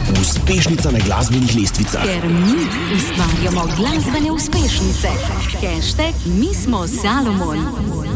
Uspešnica na glasbenih lestvicah. Ker mi ustvarjamo glasbene uspešnice. #mismo Salomon.